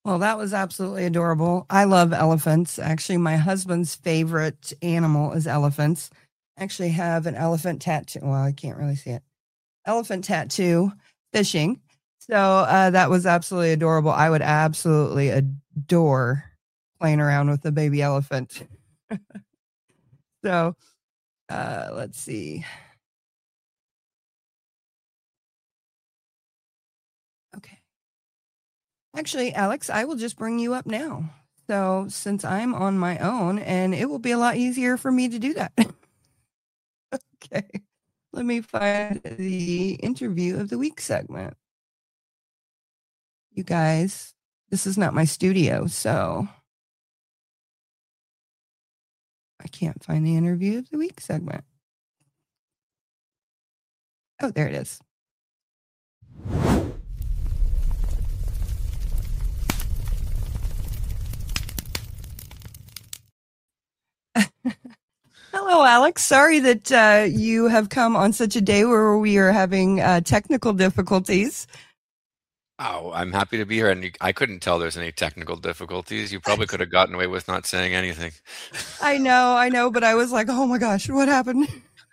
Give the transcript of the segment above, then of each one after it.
Well, that was absolutely adorable. I love elephants. Actually, my husband's favorite animal is elephants. I actually have an elephant tattoo. Well, I can't really see it. Elephant tattoo fishing. So that was absolutely adorable. I would absolutely adore playing around with the baby elephant. So let's see. Okay. Actually, Alex, I will just bring you up now. So since I'm on my own, and it will be a lot easier for me to do that. Okay. Let me find the interview of the week segment. You guys, this is not my studio, so I can't find the interview of the week segment. Oh, there it is. Hello, Alex. Sorry that you have come on such a day where we are having technical difficulties. Oh, I'm happy to be here, and I couldn't tell there's any technical difficulties. You probably could have gotten away with not saying anything. I know, but I was like, oh my gosh, what happened?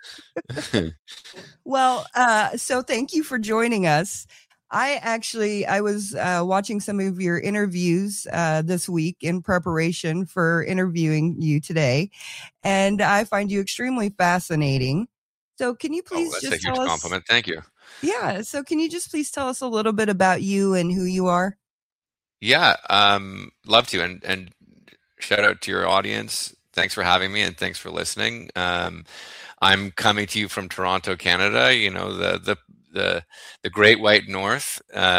Well, so thank you for joining us. I was watching some of your interviews this week in preparation for interviewing you today, and I find you extremely fascinating. So can you Oh, please that's a just tell huge us? compliment. Thank you. Yeah. So can you just please tell us a little bit about you and who you are? Yeah, love to, and shout out to your audience. Thanks for having me, and thanks for listening. I'm coming to you from Toronto, Canada. You know, the Great White North.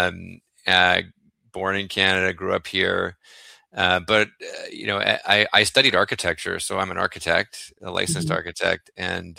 Born in Canada, grew up here. But you know, I studied architecture, so I'm an architect, a licensed Mhm. architect, and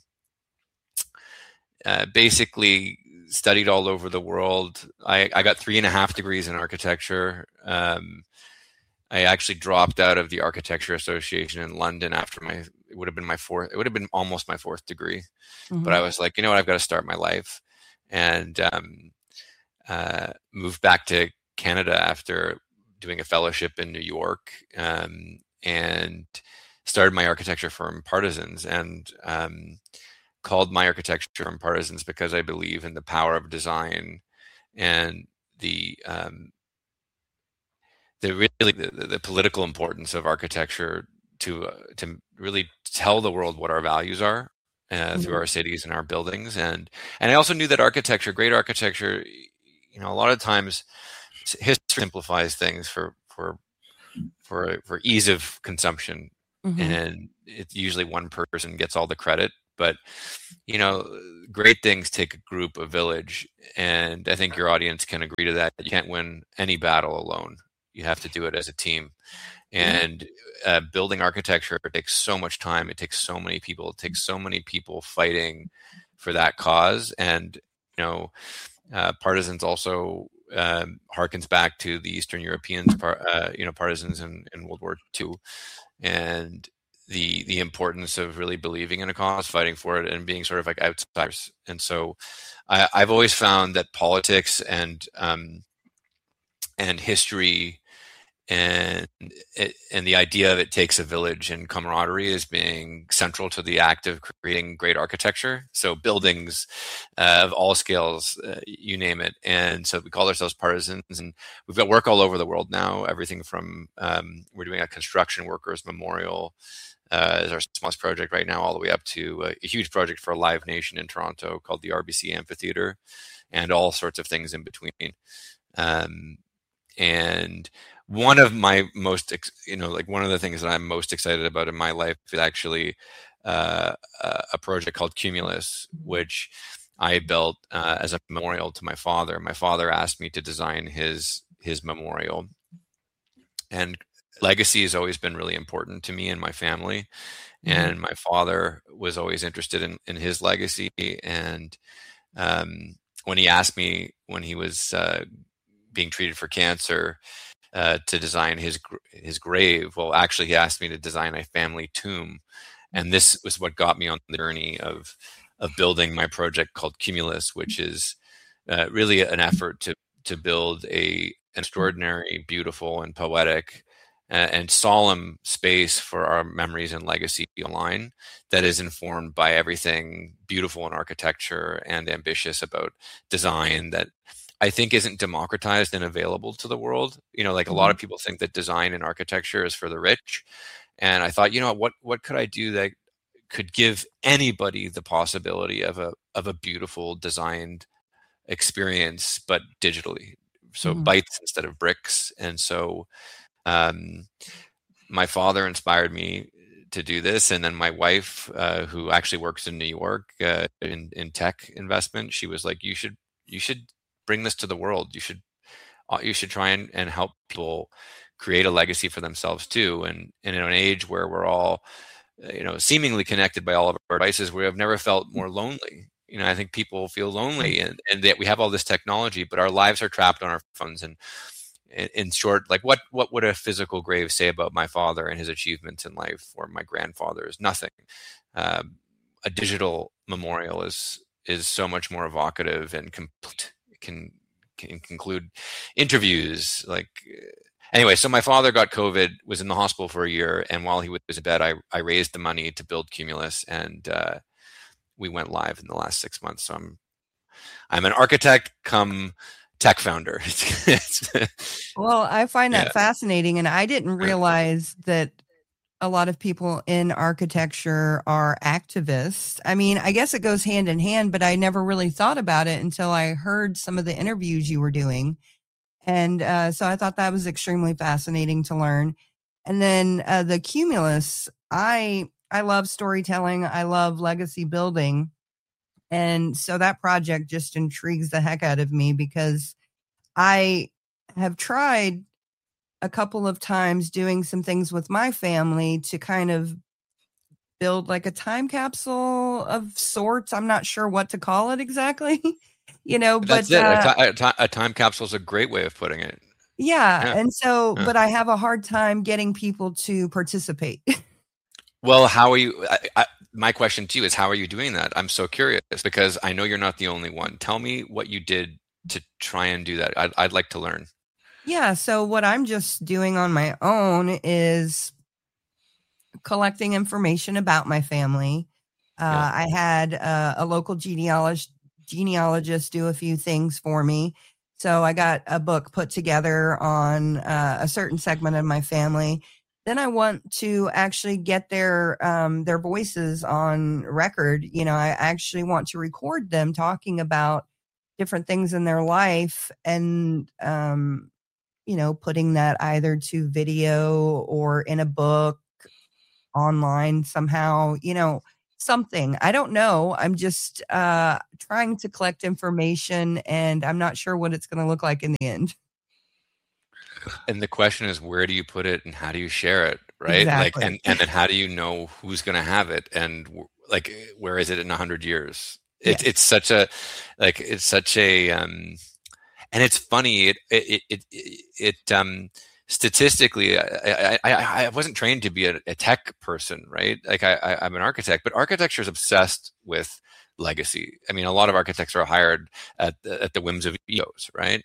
basically studied all over the world. I got 3.5 degrees in architecture. I actually dropped out of the Architecture Association in London after it would have been my fourth, it would have been almost my fourth degree. But Mhm. I was like, you know what, I've got to start my life. And moved back to Canada after doing a fellowship in New York, and started my architecture firm, Partisans, and called my architecture firm Partisans because I believe in the power of design and the the political importance of architecture to really tell the world what our values are through Mhm. our cities and our buildings. And I also knew that architecture, great architecture, you know, a lot of times history simplifies things for ease of consumption, Mhm. and it's usually one person gets all the credit. But you know, great things take a group, a village, and I think your audience can agree to that. You can't win any battle alone. You have to do it as a team. Yeah. And building architecture, it takes so much time. It takes so many people. It takes so many people fighting for that cause. And you know, Partisans also harkens back to the Eastern Europeans, you know, partisans in World War II, and the importance of really believing in a cause, fighting for it, and being sort of like outsiders. And so, I've always found that politics and history and the idea of it takes a village and camaraderie as being central to the act of creating great architecture. So buildings of all scales, you name it. And so we call ourselves Partisans, and we've got work all over the world now. Everything from we're doing a construction workers memorial is our smallest project right now, all the way up to a huge project for a Live Nation in Toronto called the RBC Amphitheater, and all sorts of things in between. Um, and one of my most, you know, like one of the things that I'm most excited about in my life is actually a project called Cumulus, which I built as a memorial to my father. My father asked me to design his memorial, and legacy has always been really important to me and my family. Mhm. And my father was always interested in his legacy. And when he asked me when he was being treated for cancer to design his grave. Well, actually, he asked me to design a family tomb, and this was what got me on the journey of building my project called Cumulus, which is really an effort to build an extraordinary, beautiful, and poetic and solemn space for our memories and legacy online that is informed by everything beautiful in architecture and ambitious about design that I think isn't democratized and available to the world. Like a lot of people think that design and architecture is for the rich. And I thought, what could I do that could give anybody the possibility of a beautiful designed experience, but digitally. So bytes instead of bricks. And so my father inspired me to do this, and then my wife, who actually works in New York in tech investment, she was like, "You should bring this to the world. You should try and help people create a legacy for themselves too." And in an age where we're all seemingly connected by all of our devices, we have never felt more lonely. I think people feel lonely, and that we have all this technology, but our lives are trapped on our phones. And in short, like what would a physical grave say about my father and his achievements in life, or my grandfather's? Nothing. A digital memorial is so much more evocative and complete. It can include interviews. Anyway, so my father got COVID, was in the hospital for a year, and while he was in bed, I raised the money to build Cumulus, and we went live in the last 6 months. So I'm an architect come tech founder. Well, I find that fascinating, and I didn't realize that a lot of people in architecture are activists. I mean, I guess it goes hand in hand, but I never really thought about it until I heard some of the interviews you were doing. And so I thought that was extremely fascinating to learn. And then the Cumulus, I love storytelling. I love legacy building. And so that project just intrigues the heck out of me, because I have tried a couple of times doing some things with my family to kind of build like a time capsule of sorts. I'm not sure what to call it exactly, That's it. A time capsule is a great way of putting it. Yeah. And so, but I have a hard time getting people to participate. Well, how are you? My question to you is, how are you doing that? I'm so curious, because I know you're not the only one. Tell me what you did to try and do that. I'd like to learn. Yeah. So what I'm just doing on my own is collecting information about my family. I had a local genealogist do a few things for me. So I got a book put together on a certain segment of my family. Then I want to actually get their voices on record. I actually want to record them talking about different things in their life, and putting that either to video or in a book, online somehow, something. I don't know. I'm just trying to collect information, and I'm not sure what it's going to look like in the end. And the question is, where do you put it and how do you share it? Right. Exactly. And then how do you know who's going to have it? And where is it in 100 years? It's such a, and it's funny. Statistically, I wasn't trained to be a tech person, right? I'm an architect, but architecture is obsessed with legacy. I mean, a lot of architects are hired at the whims of egos, right?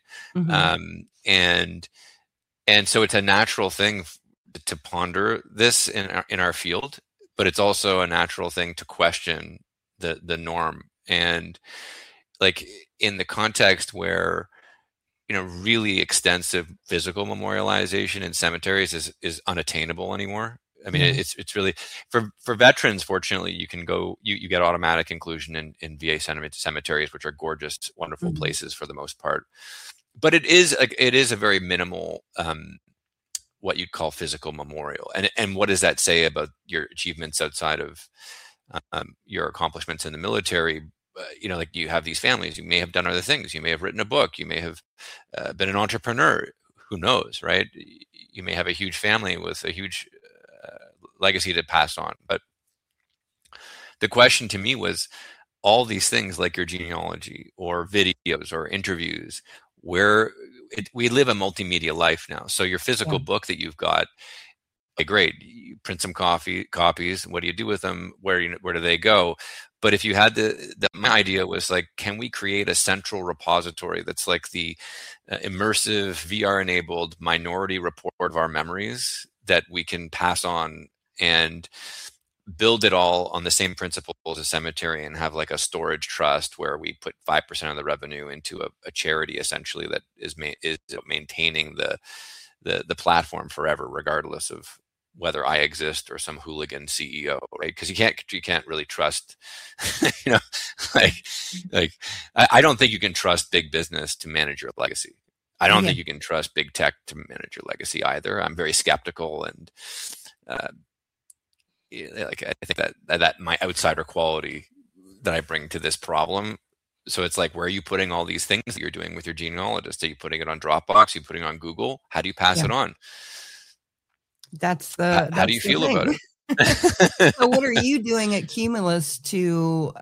And so it's a natural thing to ponder this in our field, but it's also a natural thing to question the norm. And in the context where really extensive physical memorialization in cemeteries is unattainable anymore. I mean, it's really for veterans. Fortunately, you can go. You get automatic inclusion in VA cemeteries, which are gorgeous, wonderful places for the most part. But it is a very minimal, what you'd call physical memorial. And what does that say about your achievements outside of your accomplishments in the military? You have these families. You may have done other things. You may have written a book. You may have been an entrepreneur. Who knows, right? You may have a huge family with a huge legacy to pass on. But the question to me was, all these things like your genealogy or videos or interviews, we live a multimedia life now. So your physical book that you've got, great. You print some copies. What do you do with them? Where do they go? But if you had my idea was like, can we create a central repository that's like the immersive VR enabled minority report of our memories that we can pass on and build it all on the same principles as a cemetery, and have like a storage trust where we put 5% of the revenue into a charity essentially that is maintaining the platform forever, regardless of whether I exist or some hooligan CEO, right? Because you can't really trust, you know, like I don't think you can trust big business to manage your legacy. I don't think you can trust big tech to manage your legacy either. I'm very skeptical, and like I think that my outsider quality that I bring to this problem. So it's like, where are you putting all these things that you're doing with your genealogist? Are you putting it on Dropbox? Are you putting it on Google? How do you pass it on? How do you feel about it? So what are you doing at Cumulus to,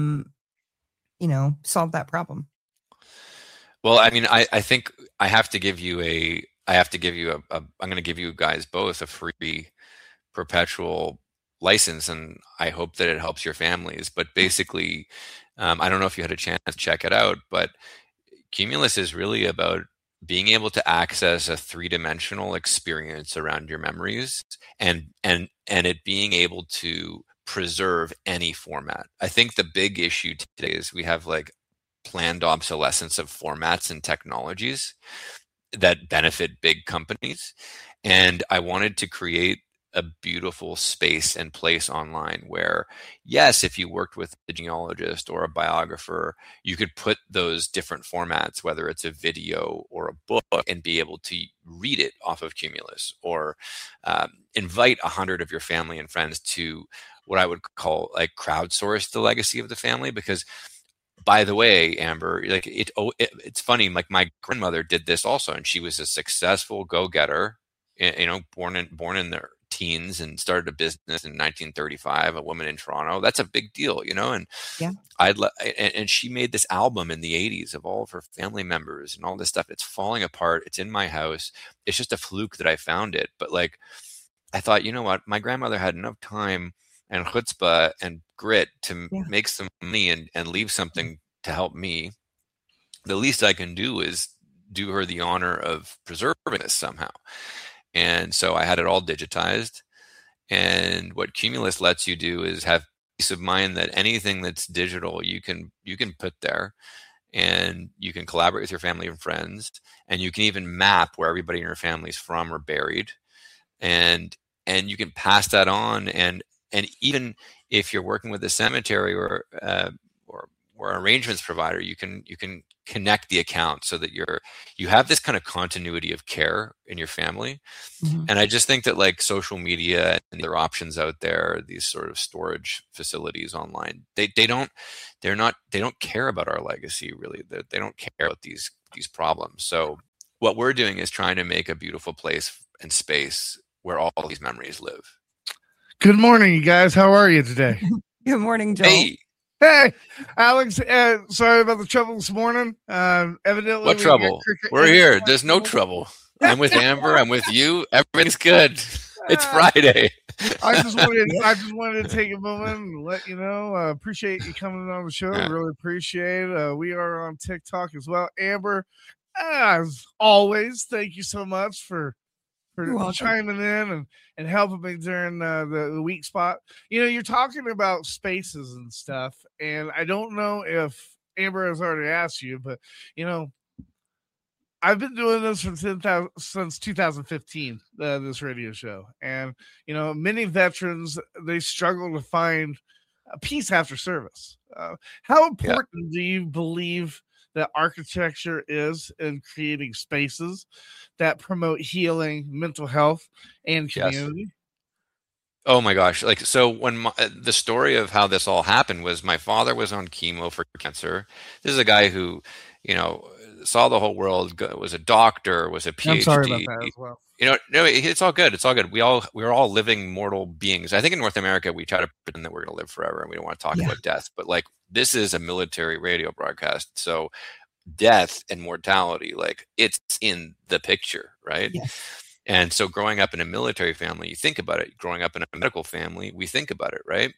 solve that problem? Well, I mean, I think I have to give you I'm going to give you guys both a free perpetual license, and I hope that it helps your families. But basically, I don't know if you had a chance to check it out, but Cumulus is really about being able to access a three-dimensional experience around your memories, and it being able to preserve any format. I think the big issue today is we have like planned obsolescence of formats and technologies that benefit big companies. And I wanted to create a beautiful space and place online where, yes, if you worked with a genealogist or a biographer, you could put those different formats, whether it's a video or a book, and be able to read it off of Cumulus, or invite 100 of your family and friends to what I would call like crowdsource the legacy of the family. Because, by the way, Amber, like it's funny, like my grandmother did this also, and she was a successful go-getter, born in their teens and started a business in 1935, a woman in Toronto. That's a big deal, and and she made this album in the 80s of all of her family members and all this stuff. It's falling apart. It's in my house. It's just a fluke that I found it. But like, I thought, you know what? My grandmother had enough time and chutzpah and grit to make some money and leave something to help me. The least I can do is do her the honor of preserving this somehow. And so I had it all digitized. And what Cumulus lets you do is have peace of mind that anything that's digital, you can put there, and you can collaborate with your family and friends, and you can even map where everybody in your family is from or buried. And you can pass that on. And even if you're working with a cemetery or an arrangements provider, you can connect the account so that you have this kind of continuity of care in your family. Mm-hmm. And I just think that like social media and other options out there, these sort of storage facilities online, they don't care about our legacy, really. They don't care about these problems. So what we're doing is trying to make a beautiful place and space where all these memories live. Good morning, you guys. How are you today? Good morning, Joel. Hey, Alex. Sorry about the trouble this morning. Evidently, what trouble? We're here. There's no trouble. I'm with Amber. I'm with you. Everything's good. It's Friday. I just wanted to take a moment and let you know. Appreciate you coming on the show. Really appreciate it. We are on TikTok as well. Amber, as always, thank you so much for chiming in and helping me during the weak spot. You're talking about spaces and stuff, and I don't know if Amber has already asked you, but I've been doing this since 2015, this radio show, and many veterans, they struggle to find peace after service. How important do you believe that architecture is in creating spaces that promote healing, mental health, and community? Yes. Oh my gosh. Like, so when the story of how this all happened was, my father was on chemo for cancer. This is a guy who, saw the whole world, was a doctor, was a PhD. I'm sorry about that as well. No, it's all good. It's all good. We're all living mortal beings. I think in North America, we try to pretend that we're going to live forever and we don't want to talk about death. But like, this is a military radio broadcast. So death and mortality, like, it's in the picture, right? Yes. And so growing up in a military family, you think about it. Growing up in a medical family, we think about it, right?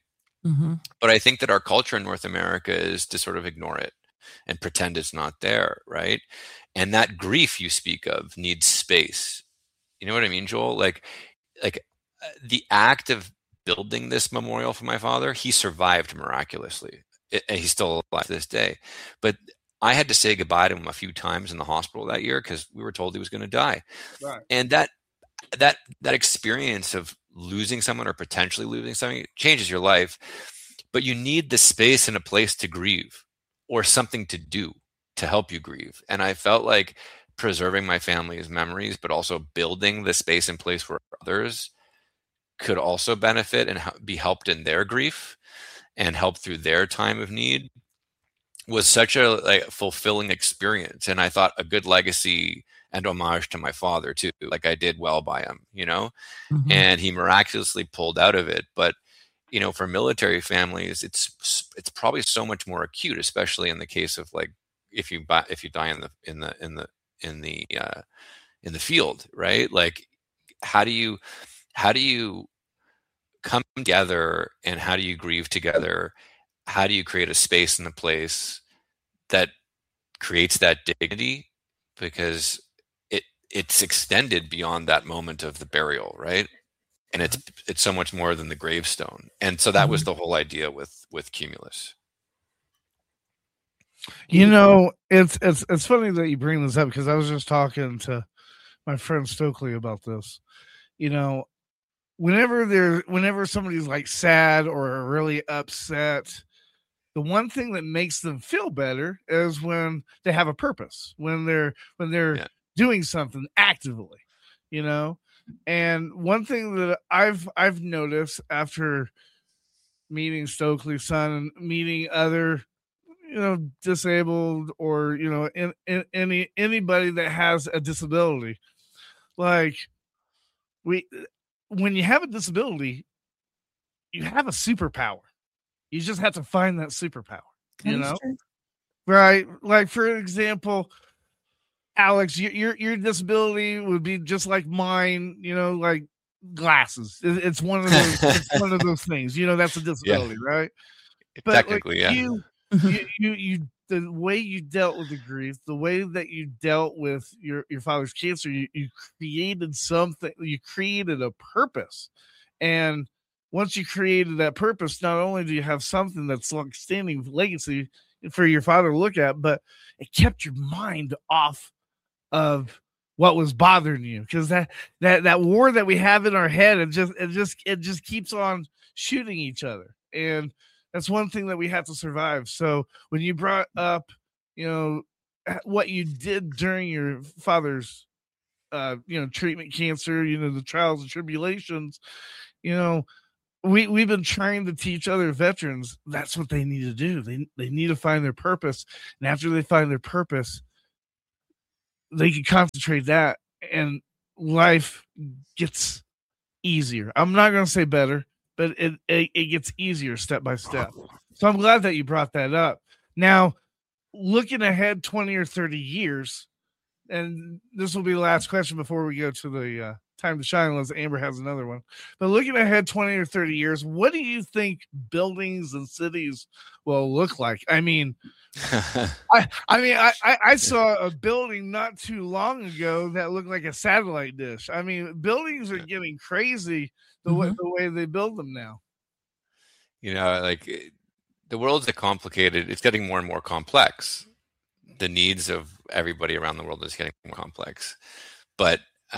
Mm-hmm. But I think that our culture in North America is to sort of ignore it and pretend it's not there, right? And that grief you speak of needs space. You know what I mean, Joel? Like the act of building this memorial for my father, he survived miraculously. And he's still alive to this day. But I had to say goodbye to him a few times in the hospital that year because we were told he was going to die. Right. And that experience of losing someone or potentially losing something changes your life. But you need the space and a place to grieve or something to do to help you grieve. And I felt like preserving my family's memories, but also building the space and place for others could also benefit and be helped in their grief and help through their time of need was such a fulfilling experience. And I thought a good legacy and homage to my father too. Like I did well by him, Mm-hmm. and he miraculously pulled out of it. But for military families, it's probably so much more acute, especially in the case of like if you die in the field, right? Like how do you come together and how do you grieve together? How do you create a space and a place that creates that dignity? Because it's extended beyond that moment of the burial, right? And it's so much more than the gravestone. And so that was the whole idea with Cumulus. It's funny that you bring this up because I was just talking to my friend Stokely about this. Whenever somebody's like sad or really upset, the one thing that makes them feel better is when they have a purpose, when they're doing something actively, And one thing that I've noticed after meeting Stokely's son and meeting other, disabled or anybody that has a disability, like when you have a disability, you have a superpower. You just have to find that superpower, right? Like for example, Alex, your disability would be just like mine, like glasses. It's one of those. It's one of those things. That's a disability, right? But technically, like you the way you dealt with the grief, the way that you dealt with your father's cancer, you created something. You created a purpose, and once you created that purpose, not only do you have something that's like standing legacy for your father to look at, but it kept your mind off of what was bothering you. Because that war that we have in our head, it just keeps on shooting each other. And that's one thing that we have to survive. So when you brought up, what you did during your father's, treatment cancer, the trials and tribulations, we've been trying to teach other veterans that's what they need to do. They need to find their purpose. And after they find their purpose, they can concentrate that and life gets easier. I'm not going to say better, but it gets easier step by step. So I'm glad that you brought that up. Now, looking ahead 20 or 30 years, and this will be the last question before we go to the time to shine, unless Amber has another one. But looking ahead 20 or 30 years, what do you think buildings and cities will look like? I mean, I saw a building not too long ago that looked like a satellite dish. I mean, buildings are getting crazy the way they build them now. Like the world's complicated. It's getting more and more complex. The needs of everybody around the world is getting more complex, but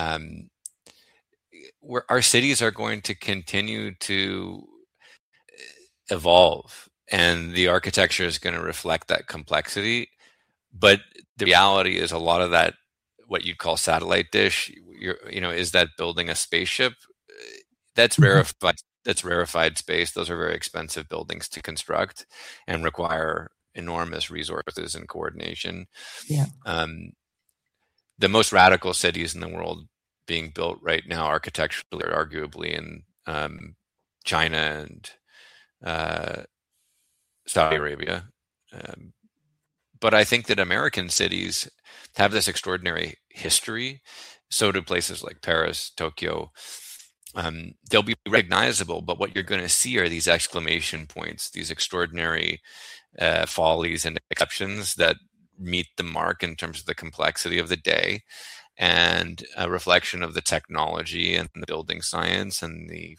our cities are going to continue to evolve, and the architecture is going to reflect that complexity. But the reality is, a lot of that, what you'd call satellite dish, is that building a spaceship? That's rarefied. That's rarefied space. Those are very expensive buildings to construct and require enormous resources and coordination. Yeah. The most radical cities in the world being built right now architecturally are arguably in China and Saudi Arabia. But I think that American cities have this extraordinary history. So do places like Paris, Tokyo. they'll be recognizable, but what you're going to see are these exclamation points, these extraordinary follies and exceptions that meet the mark in terms of the complexity of the day, and a reflection of the technology and the building science and the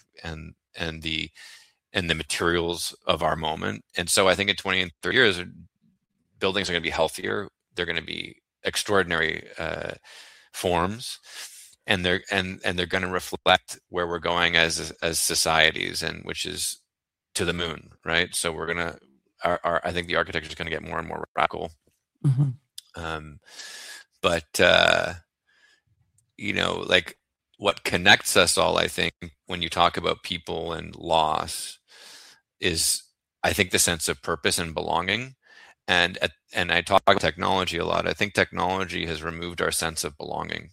materials of our moment. And so I think in 20 and 30 years, buildings are going to be healthier. They're going to be extraordinary forms, and they're going to reflect where we're going as societies, and which is to the moon, right? So we're going to, I think the architecture is going to get more and more radical. But you know, like what connects us all, I think, when you talk about people and loss, is I think the sense of purpose and belonging. And I talk about technology a lot. I think technology has removed our sense of belonging,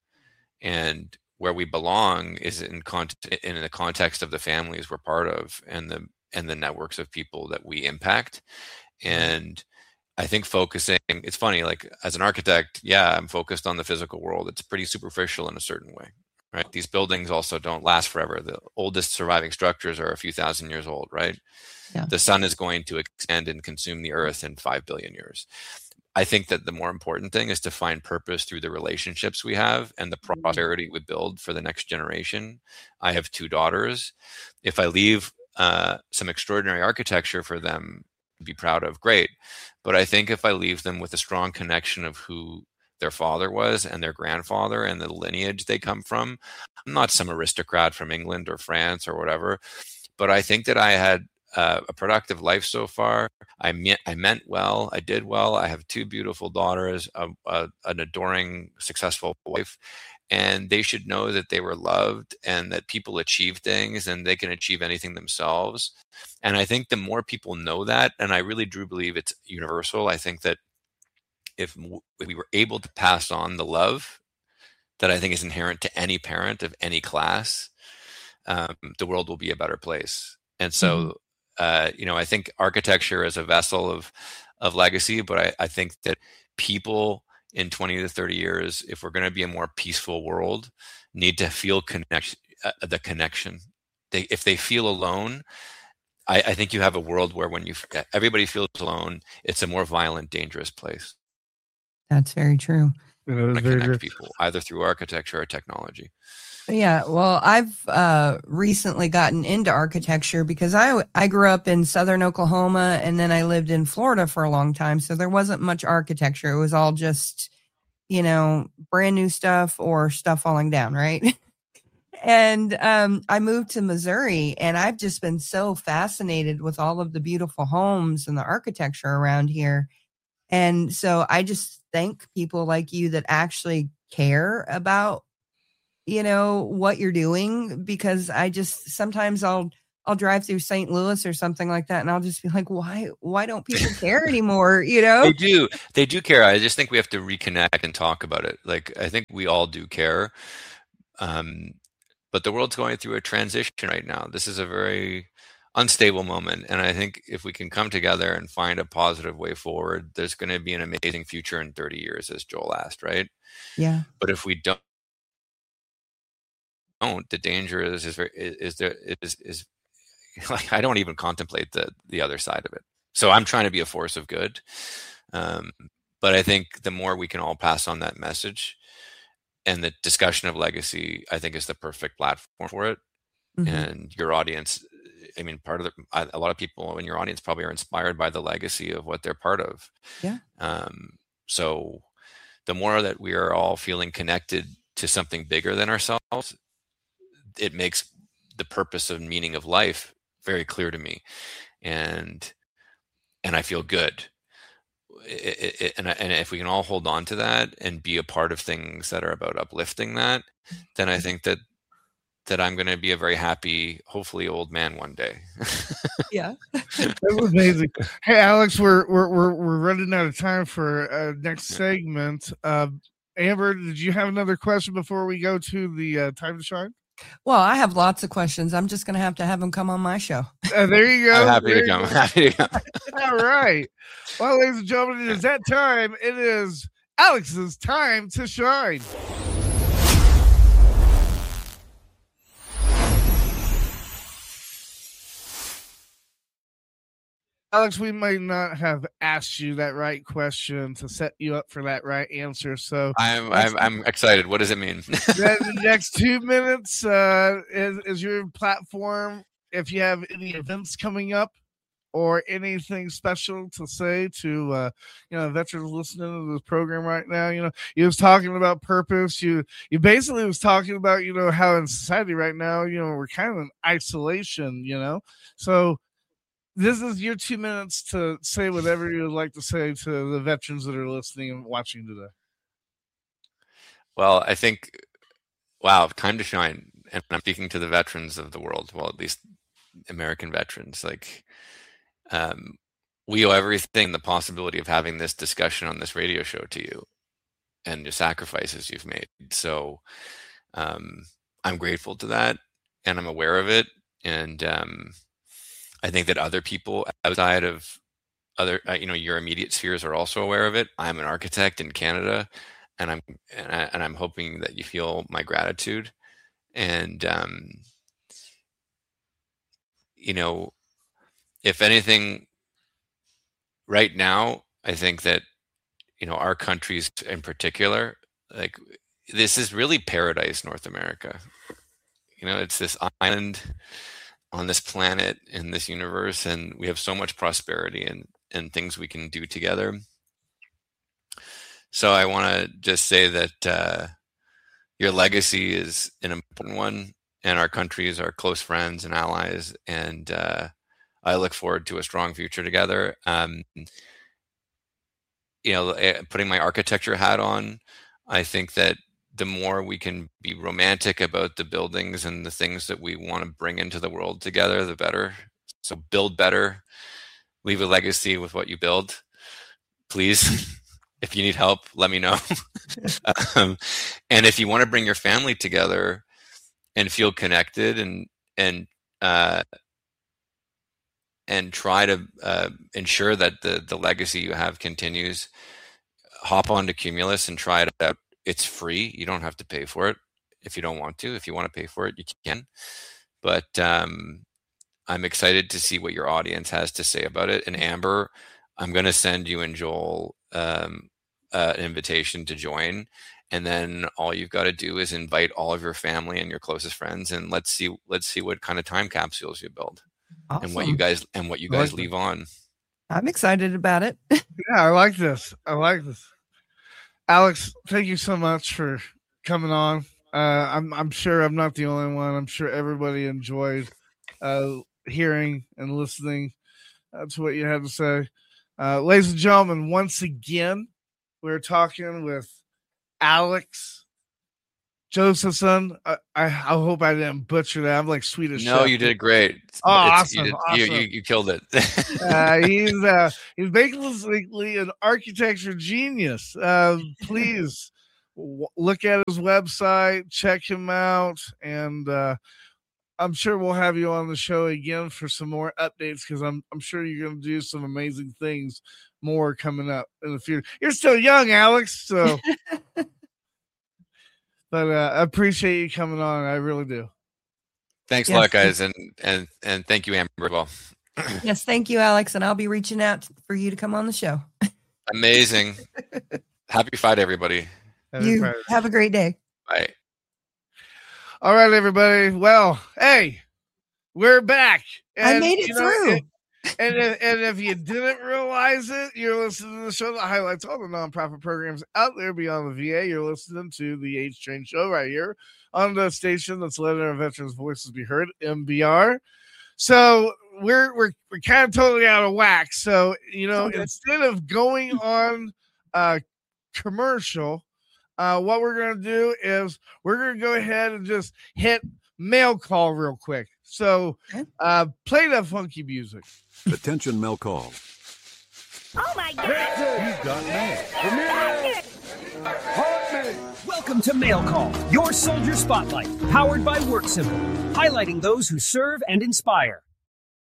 and where we belong is in the context of the families we're part of, and the networks of people that we impact. And I think focusing, it's funny, like as an architect, yeah, I'm focused on the physical world. It's pretty superficial in a certain way, right? These buildings also don't last forever. The oldest surviving structures are a few thousand years old, right? Yeah. The sun is going to expand and consume the earth in 5 billion years. I think that the more important thing is to find purpose through the relationships we have and the prosperity we build for the next generation. I have 2 daughters. If I leave some extraordinary architecture for them to be proud of, great. But I think if I leave them with a strong connection of who their father was and their grandfather and the lineage they come from, I'm not some aristocrat from England or France or whatever, but I think that I had a productive life so far. I meant well. I did well. I have 2 beautiful daughters, an adoring, successful wife, and they should know that they were loved and that people achieve things and they can achieve anything themselves. And I think the more people know that, and I really do believe it's universal, I think that if we were able to pass on the love that I think is inherent to any parent of any class, the world will be a better place. And so, you know, I think architecture is a vessel of legacy, but I think that people in 20 to 30 years, if we're going to be a more peaceful world, need to feel the connection. If they feel alone, I think you have a world where when everybody feels alone, it's a more violent, dangerous place. That's very true. Connect people either through architecture or technology. Yeah, well, I've recently gotten into architecture because I grew up in southern Oklahoma, and then I lived in Florida for a long time. So there wasn't much architecture. It was all just, you know, brand new stuff or stuff falling down, right? And I moved to Missouri, and I've just been so fascinated with all of the beautiful homes and the architecture around here. And so I just thank people like you that actually care about, you know, what you're doing, because sometimes I'll drive through St. Louis or something like that, and I'll just be like, why don't people care anymore? You know, they do care. I just think we have to reconnect and talk about it. Like, I think we all do care. But the world's going through a transition right now. This is a very unstable moment. And I think if we can come together and find a positive way forward, there's going to be an amazing future in 30 years, as Joel asked, right? Yeah. But if we don't, the danger is like, I don't even contemplate the other side of it. So I'm trying to be a force of good. But I think the more we can all pass on that message, and the discussion of legacy, I think, is the perfect platform for it. And your audience, I mean, a lot of people in your audience probably are inspired by the legacy of what they're part of. Yeah. So the more that we are all feeling connected to something bigger than ourselves, it makes the purpose and meaning of life very clear to me. And I feel good. And if we can all hold on to that and be a part of things that are about uplifting that, then I think that I'm going to be a very happy, hopefully, old man one day. Yeah, that was amazing. Hey, Alex, we're running out of time for next segment. Amber, did you have another question before we go to the time to shine? Well, I have lots of questions. I'm just going to have them come on my show. There you go. I'm happy to come. Happy to come. All right. Well, ladies and gentlemen, it is that time. It is Alex's time to shine. Alex, we might not have asked you that right question to set you up for that right answer. So I'm excited. What does it mean? The next 2 minutes is your platform. If you have any events coming up or anything special to say to veterans listening to this program right now, you was talking about purpose. You basically was talking about how in society right now we're kind of in isolation. So this is your 2 minutes to say whatever you would like to say to the veterans that are listening and watching today. Well, I think, wow, time to shine. And I'm speaking to the veterans of the world. Well, at least American veterans. We owe everything, the possibility of having this discussion on this radio show to you and the sacrifices you've made. So I'm grateful to that, and I'm aware of it. And I think that other people outside of your immediate spheres are also aware of it. I'm an architect in Canada, and I'm hoping that you feel my gratitude. And if anything, right now, I think that our countries in particular, this is really paradise, North America. It's this island on this planet, in this universe, and we have so much prosperity and things we can do together. So I want to just say that your legacy is an important one, and our countries are close friends and allies, and I look forward to a strong future together. Putting my architecture hat on, I think that the more we can be romantic about the buildings and the things that we want to bring into the world together, the better. So build better, leave a legacy with what you build. Please, if you need help, let me know. And if you want to bring your family together and feel connected and try to ensure that the legacy you have continues, hop onto Cumulus and try it out. It's free. You don't have to pay for it if you don't want to. If you want to pay for it, you can. But I'm excited to see what your audience has to say about it. And Amber, I'm going to send you and Joel an invitation to join. And then all you've got to do is invite all of your family and your closest friends, and let's see what kind of time capsules you build. Awesome. And what you guys leave on. I'm excited about it. Yeah, I like this. Alex, thank you so much for coming on. I'm sure I'm not the only one. I'm sure everybody enjoyed hearing and listening to what you had to say. Ladies and gentlemen, once again, we're talking with Alex Josephson. I hope I didn't butcher that. I'm like Swedish. No, you did great. Oh, awesome. You killed it. He's basically an architecture genius. Please look at his website, check him out, and I'm sure we'll have you on the show again for some more updates, because I'm sure you're going to do some amazing things more coming up in the future. You're still young, Alex, so but I appreciate you coming on. I really do. Thanks a lot, guys, and thank you, Amber, as well. Yes, thank you, Alex, and I'll be reaching out for you to come on the show. Amazing. Happy Friday, everybody. Have a great day. Bye. All right, everybody. Well, hey, we're back. And I made it through. And if you didn't realize it, you're listening to the show that highlights all the nonprofit programs out there beyond the VA. You're listening to the H Train Show right here on the station that's letting our veterans' voices be heard, MBR. So we're kind of totally out of whack. So, instead of going on commercial, what we're going to do is we're going to go ahead and just hit mail call real quick. So play that funky music. Attention, mail call. Oh my God! He's got mail. Welcome to Mail Call, your soldier spotlight, powered by WorkSimple, highlighting those who serve and inspire.